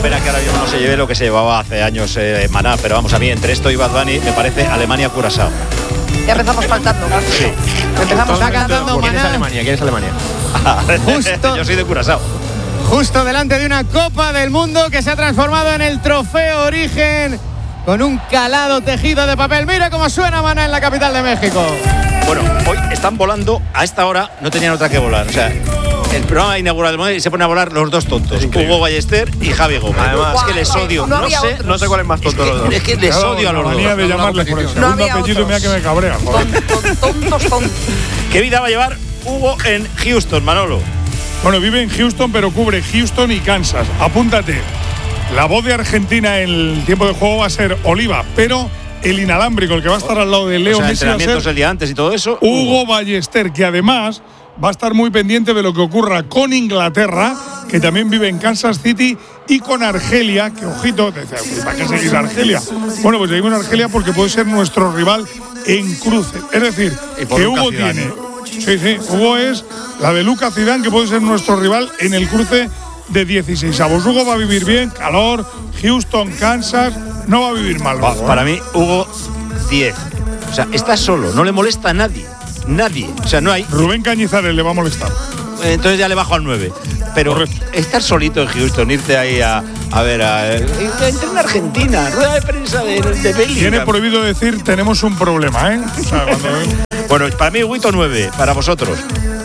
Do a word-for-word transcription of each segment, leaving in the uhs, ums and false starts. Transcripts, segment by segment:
pena que ahora mismo no se lleve lo que se llevaba hace años eh, Maná, pero vamos, a mí entre esto y Bad Bunny me parece Alemania-Curazao. Ya empezamos faltando. Sí. Empezamos a cantando ¿Quién es Maná. Alemania? ¿Quién es Alemania? Justo. Yo soy de Curazao. Justo delante de una Copa del Mundo que se ha transformado en el Trofeo Origen con un calado tejido de papel. Mira cómo suena Maná en la capital de México. Bueno, hoy están volando, a esta hora no tenían otra que volar. O sea, el programa inaugural del mundo y se ponen a volar los dos tontos, Hugo Ballester y Javi Gómez. Además, es que les odio. no No, había sé, otros. No sé cuál es más tonto es de los que, dos. es que les Claro, odio a los la dos. manía de llamarles por el No segundo había apellido, otros. mira que me cabrea. Joder. Tontos, tontos, tontos. ¿Qué vida va a llevar Hugo en Houston, Manolo? Bueno, vive en Houston, pero cubre Houston y Kansas. Apúntate. La voz de Argentina en el tiempo de juego va a ser Oliva, pero el inalámbrico, el que va a estar al lado de Leo O sea, Messi, va a entrenamientos ser el día antes y todo eso. Hugo Ballester, que además va a estar muy pendiente de lo que ocurra con Inglaterra, que también vive en Kansas City, y con Argelia, que ojito, te dice, ¿para qué seguís a Argelia? Bueno, pues seguimos a Argelia porque puede ser nuestro rival en cruce. Es decir, Y por que Lucas Hugo Zidane. tiene. Sí, sí, Hugo es la de Lucas Zidane, que puede ser nuestro rival en el cruce de dieciséis avos. Hugo va a vivir bien, calor, Houston, Kansas, no va a vivir mal. Pa- Hugo, ¿eh? para mí, Hugo, diez. O sea, está solo, no le molesta a nadie. Nadie. O sea, no hay. Rubén Cañizares le va a molestar. Entonces ya le bajo al nueve. Pero Correcto. estar solito en Houston, irte ahí a, a ver, a, entre en Argentina, rueda de prensa de, de Bellingham. Tiene prohibido decir tenemos un problema, ¿eh? O sea, cuando- Bueno, para mí, Huguito, nueve. Para vosotros,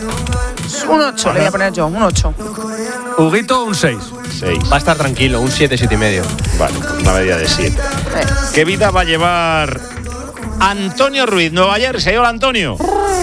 Un ocho, le voy a poner yo, un ocho. Huguito, un seis. seis. Va a estar tranquilo, un siete, siete y medio. Vale, una medida de siete. Eh. ¿Qué vida va a llevar Antonio Ruiz, Nueva Jersey? Hola, Antonio.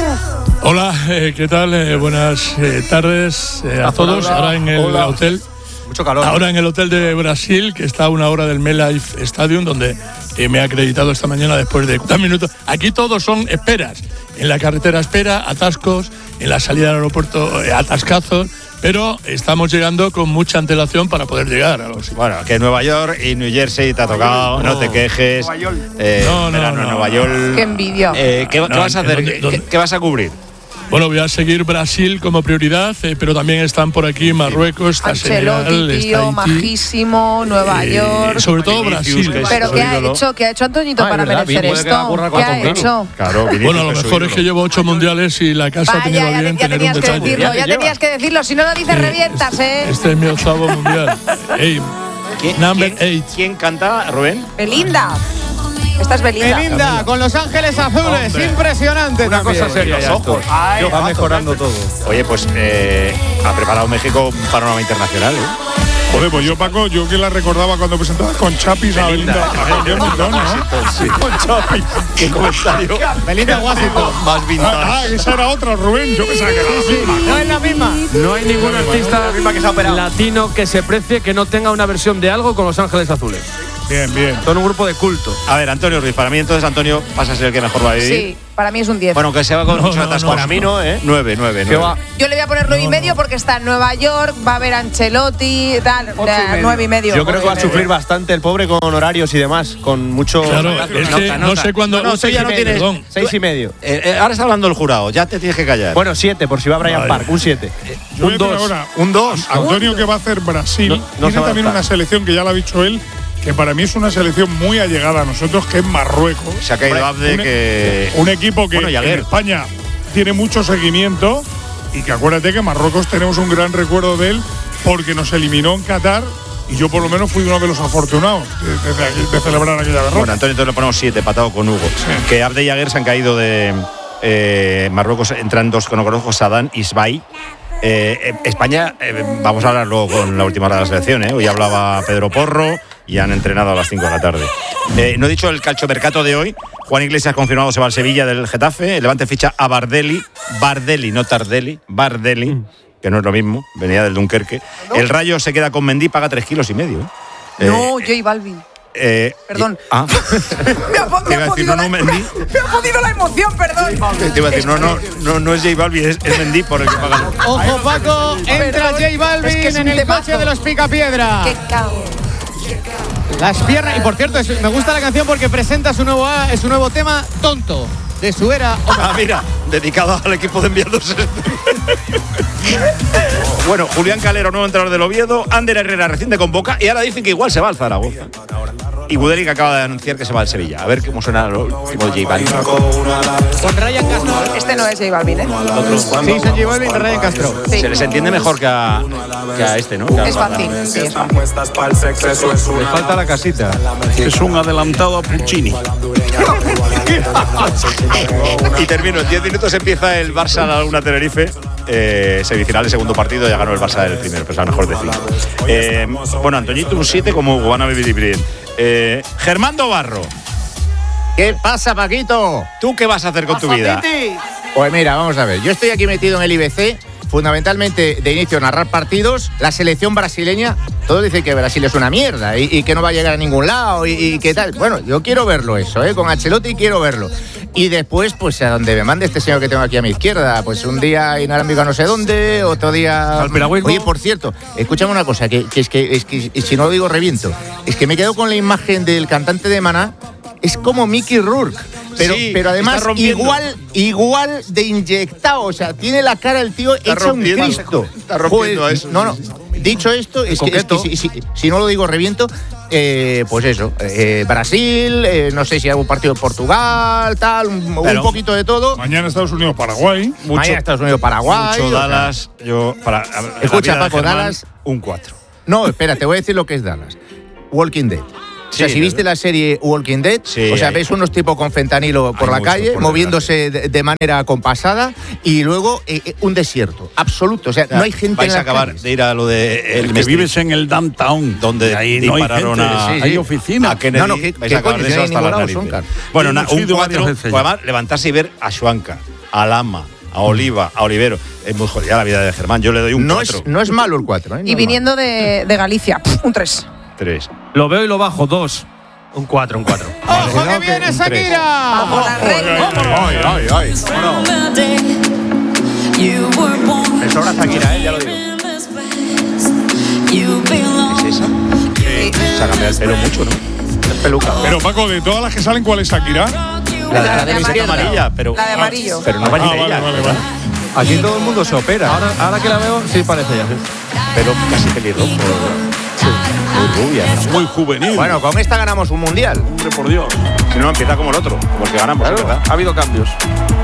Hola, eh, ¿qué tal? Eh, buenas eh, tardes eh, a todos. hola, Ahora en el hola. hotel, Mucho calor. ahora en el hotel de Brasil, que está a una hora del MetLife Stadium, donde eh, me he acreditado esta mañana después de cuatro minutos. Aquí todos son esperas. En la carretera espera, atascos, en la salida del aeropuerto eh, atascazos, pero estamos llegando con mucha antelación para poder llegar a los sitios. Bueno, que Nueva York y New Jersey te ha tocado, no, No. te quejes. Nueva York. Eh, No, no, verano en no, Nueva no. York. Qué envidia. Eh, ¿qué, qué No, vas a hacer? ¿dónde- ¿Qué, dónde? qué vas a cubrir? Bueno, voy a seguir Brasil como prioridad, eh, pero también están por aquí Marruecos, está Senegal, Ancelotti, está tío, Haití. majísimo, Nueva Eh, York. sobre todo Vinicius, Brasil. que es Pero su ¿qué ha ídolo. hecho? ¿Qué ha hecho Antoñito Ah, es para verdad, merecer Vini puede que la esto? curra ¿Qué con ha Tom hecho? Claro, Vinicius, Bueno, a lo que es su mejor es ídolo. que llevo ocho mundiales y la casa ha Vaya, tenido ya, bien ya tener un tenías que detalle. decirlo, ya lleva. tenías que decirlo. Si no lo dices, Eh, revientas, este, ¿eh? Este es mi octavo mundial. Ey, ¿Quién, number quién- eight. ¿Quién canta, Rubén? Belinda. Esta es Belinda. Belinda con Los Ángeles Azules, Hombre. impresionante. Una también. cosa seria Los ya ojos. esto. Ay, Va mejorando todo. Oye, pues eh, ha preparado México un panorama internacional, ¿eh? Joder, pues yo, Paco, yo que la recordaba cuando presentaba con Chapis a Belinda. Qué montón, ¿no? Sí, con Chapis. Qué comentario. Belinda Washington. Más vintage. Ah, ah, esa era otra, Rubén. Yo pensaba que era la misma. No es la misma. No hay ningún artista la misma que se ha operado. latino que se precie que no tenga una versión de algo con Los Ángeles Azules. Bien, bien. Son un grupo de culto. A ver, Antonio Ruiz, para mí entonces Antonio pasa a ser el que mejor va a vivir. Sí, para mí es un diez. Bueno, que se va con No, mucho no, atasco. no, Para no. mí no, ¿eh? Nueve, nueve, ¿Qué nueve. va? Yo le voy a poner nueve y No, medio no. porque está en Nueva York, va a haber Ancelotti, tal, y medio. nueve y medio. Yo creo que va a Ocho y sufrir medio. bastante el pobre con horarios y demás, con mucho. Claro, Nota, es nota, que no nota. sé cuándo. No, no, tú ya no tienes- Perdón. Seis y medio. Eh, eh, ahora está hablando el jurado, ya te tienes que callar. Bueno, siete, por si va Brian Vale. Park, un siete. Yo voy Un a decir dos. ahora, un dos. Antonio, que va a hacer Brasil, No- no tiene se va a también adaptar. una selección que ya lo ha dicho él, que para mí es una selección muy allegada a nosotros, que es Marruecos. Se ha caído Abde, un, que. un equipo que Bueno, y en Aguer. España tiene mucho seguimiento y que acuérdate que Marruecos tenemos un gran recuerdo de él porque nos eliminó en Qatar y yo por lo menos fui uno de los afortunados de, de- de- de celebrar aquella derrota. Bueno, Antonio, entonces le ponemos siete, patado con Hugo. Que Abde y Aguer se han caído de eh, Marruecos, entran dos que no conozco, Sadán y Sbai. Eh, eh, España, eh, vamos a hablar luego con la última hora de la selección, ¿eh? Hoy hablaba Pedro Porro y han entrenado a las cinco de la tarde. Eh, no he dicho el calchomercato de hoy. Juan Iglesias confirmado se va al Sevilla del Getafe. El Levante ficha a Bardelli. Bardelli, no Tardelli. Bardelli, que no es lo mismo. Venía del Dunkerque. El Rayo se queda con Mendy, paga tres kilos y medio. ¿eh? No, Eh, J Balvin. eh, Perdón. y- ah. Me ha, po- Te me iba ha a decir, podido no, no, la, Mendy. me ha podido la emoción, perdón. Te iba a decir, no, no, no, no es J Balvin, es, es Mendy por el que pagan. Ojo, Paco, entra Perdón, J Balvin es que es en un el temazo. coche de los Picapiedra. Qué cago. Las piernas. Y por cierto, es- me gusta la canción porque presenta su nuevo, a- su nuevo tema, Tonto, de su era. Ah, mira, dedicado al equipo de enviados. Bueno, Julián Calero, nuevo entrenador del Oviedo. Ander Herrera recién de convoca y ahora dicen que igual se va al Zaragoza. Y Guderic acaba de anunciar que se va al Sevilla. A ver cómo suena el último J Balvin. Con Ryan Castro. Este no es J Balvin, ¿eh? Sí, son J Balvin y Ryan Castro. Sí. Se les entiende mejor que a, que a este, ¿no? Que a Es fácil, sí, es fácil. Le falta la casita. Es un adelantado a Puccini. Y termino, en diez minutos empieza el Barça Laguna Tenerife. Eh, semifinal de segundo partido, ya ganó el Barça del primero, pero es mejor de cinco. Eh, bueno, Antoñito un siete como Hugo, van a vivir bien. Eh, Germán Barro, ¿Qué pasa, Paquito? ¿tú qué vas a hacer con tu vida? Pues mira, vamos a ver. Yo estoy aquí metido en el I B C, fundamentalmente de inicio a narrar partidos. La selección brasileña, todos dicen que Brasil es una mierda y, y que no va a llegar a ningún lado y, y que tal. Bueno, yo quiero verlo eso, ¿eh? Con Ancelotti quiero verlo. Y después, pues a donde me mande este señor que tengo aquí a mi izquierda, pues un día inalámbrico a no sé dónde, otro día. Al piragüismo. Oye, por cierto, escúchame una cosa, que, que es que es que si no lo digo reviento. Es que me quedo con la imagen del cantante de Maná, es como Mickey Rourke. Pero, Sí, pero además está rompiendo. igual, igual de inyectado, o sea, tiene la cara el tío Está hecha un rompiendo. Cristo. Está rompiendo Joder, a eso. No, no. Dicho esto, es que, es que si, si- si no lo digo reviento, eh, pues eso, eh, Brasil, eh, no sé si hay un partido de Portugal, tal, un, un Pero- poquito de todo. Mañana Estados Unidos, Paraguay. Mucho, Mañana Estados Unidos, Paraguay. mucho o sea. Dallas. Yo, para, a- la Escucha, vida de Paco, Germán, Dallas- un cuatro. No, espera, te voy a decir lo que es Dallas. Walking Dead. O sea, Sí, si viste la serie Walking Dead, Sí, o sea, hay- ves unos tipos con fentanilo por Hay la mucho, calle, por moviéndose de, de manera compasada, y luego eh, eh, un desierto absoluto. O sea, no hay gente Vais en a las acabar calles. de ir a lo de El que vives en el downtown. donde ahí no hay dispararon gente, a, sí, sí. hay oficina. a Kennedy. No, no, ¿qué- Vais qué a acabar coño? de Si eso no hay hasta las ningún lado, narices. Soncar. Bueno, na- Hemos un ido cuatro. varias veces Pues ya. además, levantarse y ver a Schwanka, a Lama, a Oliva, a Olivero. Es muy jodida la vida de Germán. Yo le doy un No cuatro. es, no es malo el cuatro. ¿eh? No Y es viniendo de, de Galicia, pf, un tres. tres. Lo veo y lo bajo, dos. Un cuatro, un cuatro. ¡Ojo que viene Shakira! Bajo la regla. Ay, ay, ay. Me sobra Shakira, ¿eh? Ya lo digo. ¿Es esa? Sí. Se ha cambiado el pelo mucho, ¿no? Es peluca. Pero Paco, de todas las que salen, ¿cuál es Shakira? La, La la de de la izquierda. amarilla, pero. La de amarillo. Pero no va Ah, ni vale, de ella. vale, vale. Aquí todo el mundo se opera. Ahora, ahora que la veo, sí parece ya. sí. Pero casi pelirrojo. Muy rubia. Muy juvenil. Bueno, con esta ganamos un mundial. hombre, por Dios. Si no, empieza como el otro, como el que ganamos, es ¿verdad? Ha habido cambios.